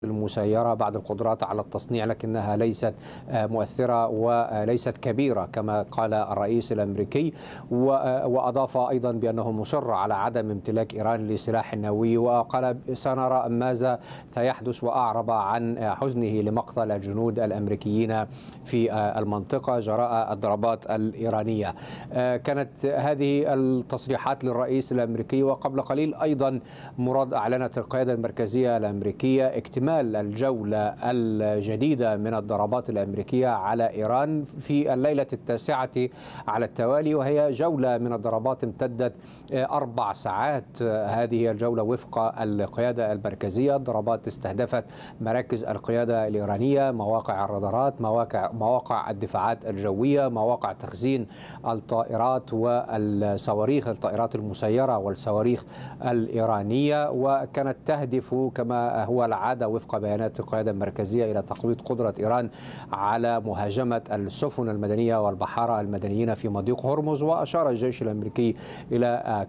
المسيرة بعض القدرات على التصنيع، لكنها ليست مؤثرة وليست كبيرة كما قال الرئيس الأمريكي. وأضاف أيضا بأنه مصر على عدم امتلاك إيران لسلاح نووي، وقال سنرى ماذا سيحدث، وأعرب عن حزنه لمقتل الجنود الأمريكيين في المنطقة جراء الضربات الإيرانية. كانت هذه التصريحات للرئيس الأمريكي. وقبل قليل أيضا مراد أعلنت القيادة المركزية الأمريكية اكتمال الجولة الجديدة من الضربات الأمريكية على إيران في الليلة التاسعة على التوالي، وهي جولة من الضربات امتدت 4 ساعات. هذه الجولة وفق القيادة المركزية الضربات استهدفت مراكز القيادة الإيرانية، مواقع الرادارات، مواقع الدفاعات الجوية، مواقع تخزين الطائرات والصواريخ، الطائرات المسيرة والصواريخ الإيرانية، وكانت تهدف كما هو العادة وفق بيانات القيادة المركزية إلى تقويض قدرة إيران على مهاجمة السفن المدنية والبحارة المدنيين في مضيق هرمز. وأشار الجيش الأمريكي إلى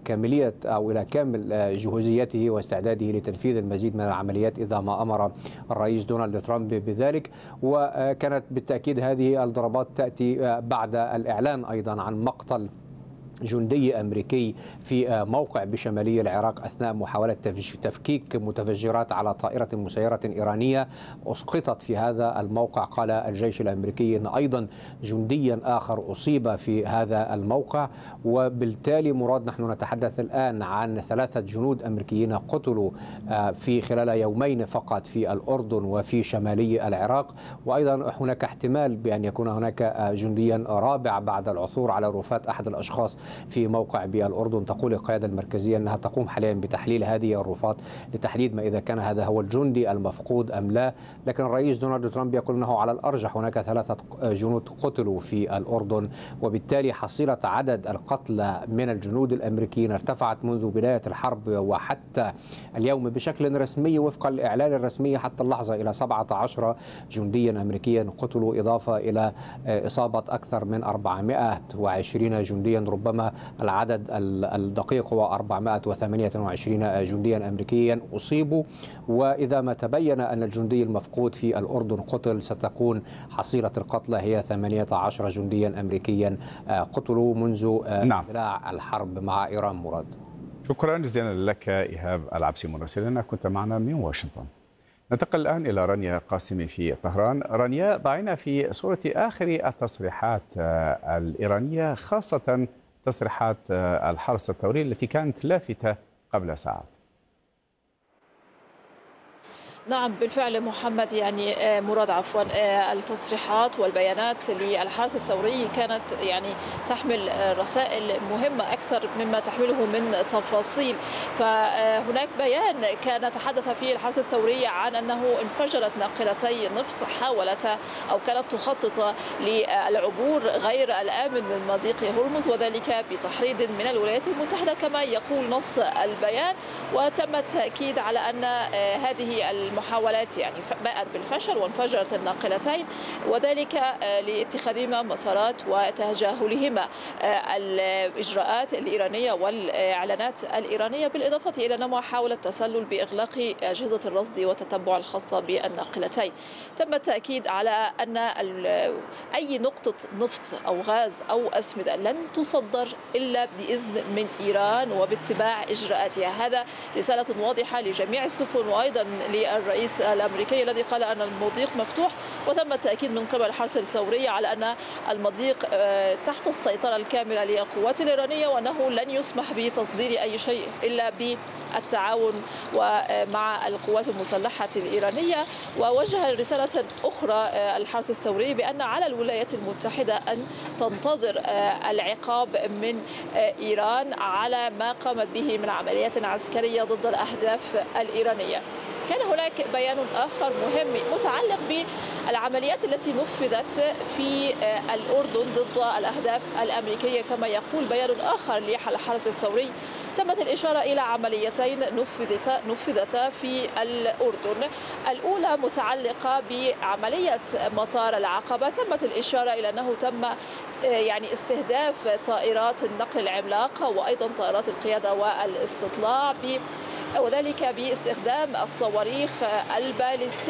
كامل جهوزيته واستعداده لتنفيذ المزيد من العمليات إذا ما أمر الرئيس دونالد ترامب بذلك. وكانت بالتأكيد هذه الضربات تأتي بعد الإعلان أيضا عن مقتل جندي أمريكي في موقع بشمالي العراق أثناء محاولة تفكيك متفجرات على طائرة مسيرة إيرانية أسقطت في هذا الموقع. قال الجيش الأمريكي أن أيضا جنديا آخر أصيب في هذا الموقع. وبالتالي مراد نحن نتحدث الآن عن 3 جنود أمريكيين قتلوا في خلال يومين فقط في الأردن وفي شمالي العراق. وأيضا هناك احتمال بأن يكون هناك جنديا رابع بعد العثور على رفات أحد الأشخاص في موقع بالأردن. تقول القيادة المركزية أنها تقوم حاليا بتحليل هذه الرفات لتحديد ما إذا كان هذا هو الجندي المفقود أم لا. لكن الرئيس دونالد ترامب يقول أنه على الأرجح هناك 3 جنود قتلوا في الأردن، وبالتالي حصيلة عدد القتلى من الجنود الأمريكيين ارتفعت منذ بداية الحرب وحتى اليوم بشكل رسمي وفق الإعلان الرسمي حتى اللحظة إلى 17 جنديا أمريكيا قتلوا، إضافة إلى إصابة أكثر من 420 جنديا، ربما العدد الدقيق هو 428 جنديا أمريكيا أصيبوا. وإذا ما تبين أن الجندي المفقود في الأردن قتل ستكون حصيلة القتلى هي 18 جنديا أمريكيا قتلوا منذ اندلاع الحرب مع إيران. مراد، شكرا جزيلا لك إيهاب العبسي مراسلنا، كنت معنا من واشنطن. ننتقل الآن إلى رانيا قاسمي في طهران. رانيا، ضعينا في صورة آخر التصريحات الإيرانية، خاصة تصريحات الحرس الثوري التي كانت لافتة قبل ساعات. نعم بالفعل محمد، مراد التصريحات والبيانات للحرس الثوري كانت تحمل رسائل مهمة أكثر مما تحمله من تفاصيل. فهناك بيان كان تحدث فيه الحرس الثوري عن أنه انفجرت ناقلتي نفط حاولت أو كانت تخطط للعبور غير الآمن من مضيق هرمز، وذلك بتحريض من الولايات المتحدة كما يقول نص البيان. وتم التأكيد على أن هذه المحاولات باءت بالفشل وانفجرت الناقلتين، وذلك لاتخاذهما مسارات وتجاهلهما الإجراءات الإيرانية والإعلانات الإيرانية، بالإضافة إلى أنها حاولت تسلل بإغلاق أجهزة الرصد والتتبع الخاصة بالناقلتين. تم التأكيد على أن أي نقطة نفط أو غاز أو أسمدة لن تصدر إلا بإذن من إيران وباتباع إجراءاتها. هذا رسالة واضحة لجميع السفن وأيضا للرئيس الأمريكي الذي قال أن المضيق مفتوح. وتم التأكيد من قبل الحرس الثوري على أن المضيق تحت السيطرة الكاملة للقوات الإيرانية، وأنه لن يسمح بتصدير أي شيء إلا بالتعاون ومع القوات المسلحة الإيرانية. ووجه رسالة أخرى الحرس الثوري بأن على الولايات المتحدة أن تنتظر العقاب من إيران على ما قامت به من عمليات عسكرية ضد الأهداف الإيرانية. كان هناك بيان آخر مهم متعلق بالعمليات التي نفذت في الأردن ضد الأهداف الأمريكية. كما يقول بيان آخر للحرس الثوري تمت الإشارة إلى عمليتين نفذتا في الأردن. الأولى متعلقة بعملية مطار العقبة، تمت الإشارة إلى أنه تم استهداف طائرات النقل العملاقة وأيضا طائرات القيادة والاستطلاع وذلك باستخدام الصواريخ البالستية